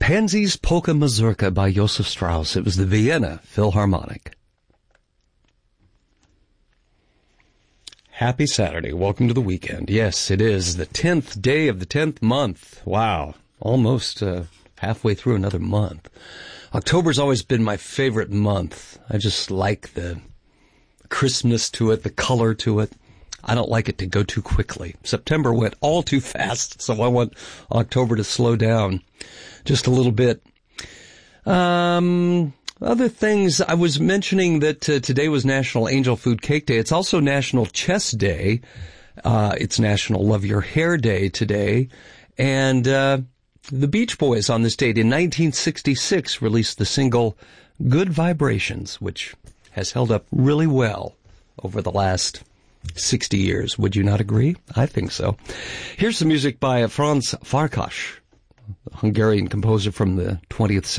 Pansies Polka Mazurka by Josef Strauss. It was the Vienna Philharmonic. Happy Saturday. Welcome to the weekend. Yes, it is the 10th day of the 10th month. Wow. Almost halfway through another month. October's always been my favorite month. I just like the crispness to it, the color to it. I don't like it to go too quickly. September went all too fast, so I want October to slow down just a little bit. Other things, I was mentioning that today was National Angel Food Cake Day. It's also National Chess Day. It's National Love Your Hair Day today. And the Beach Boys on this date in 1966 released the single Good Vibrations, which has held up really well over the last 60 years. Would you not agree? I think so. Here's some music by Franz Farkas, a Hungarian composer from the 20th century.